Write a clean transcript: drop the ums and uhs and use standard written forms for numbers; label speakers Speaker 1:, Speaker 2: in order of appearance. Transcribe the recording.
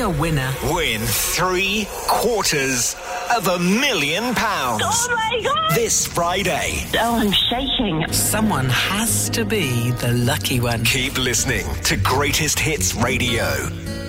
Speaker 1: a winner.
Speaker 2: Win £750,000.
Speaker 3: Oh my God!
Speaker 2: This Friday.
Speaker 3: Oh, I'm shaking.
Speaker 1: Someone has to be the lucky one.
Speaker 2: Keep listening to Greatest Hits Radio.